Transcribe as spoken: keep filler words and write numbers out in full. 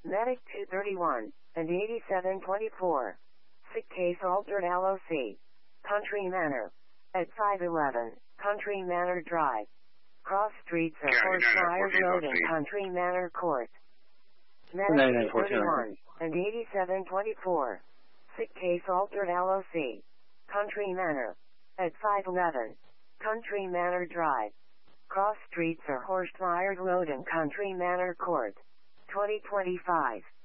Medic two thirty-one and eighty-seven twenty-four. Sick case altered L O C. Country Manor. At five eleven, Country Manor Drive. Cross Streets of Horsemeyer Road and Country Manor Court. Medic two thirty-one and eighty-seven twenty-four. Sick case altered L O C. Country Manor. At five eleven, Country Manor Drive. Cross Streets are Horsemeyer Road and Country Manor Court. twenty twenty-five.